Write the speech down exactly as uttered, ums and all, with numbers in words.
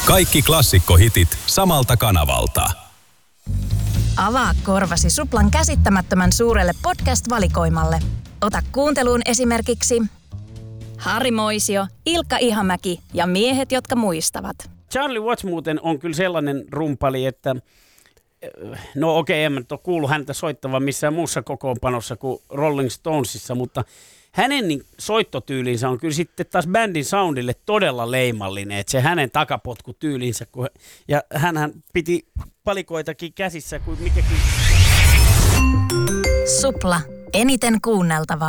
Kaikki klassikkohitit samalta kanavalta. Avaa korvasi Suplan käsittämättömän suurelle podcast-valikoimalle. Ota kuunteluun esimerkiksi Harri Moisio, Ilkka Ihamäki ja miehet, jotka muistavat. Charlie Watts muuten on kyllä sellainen rumpali, että no okei, okay, en ole kuullut häntä soittavan missään muussa kokoonpanossa kuin Rolling Stonesissa, mutta hänen niin soittotyylinsä on kyllä sitten taas bändin soundille todella leimallinen, että se hänen takapotkutyylinsä, kun, ja hänhän piti palikoitakin käsissä kuin mikäkin. Supla, eniten kuunneltavaa.